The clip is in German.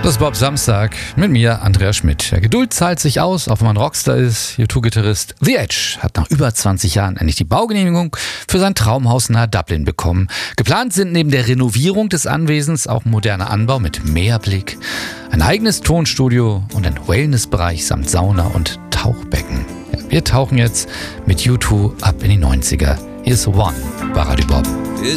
Das ist Bob Samstag mit mir, Andreas Schmidt. Ja, Geduld zahlt sich aus, auch wenn man Rockstar ist. U2-Gitarrist The Edge hat nach über 20 Jahren endlich die Baugenehmigung für sein Traumhaus nahe Dublin bekommen. Geplant sind neben der Renovierung des Anwesens auch ein moderner Anbau mit Meerblick, ein eigenes Tonstudio und ein Wellnessbereich samt Sauna und Tauchbecken. Ja, wir tauchen jetzt mit U2 ab in die 90er. Hier ist One bei Radio Bob.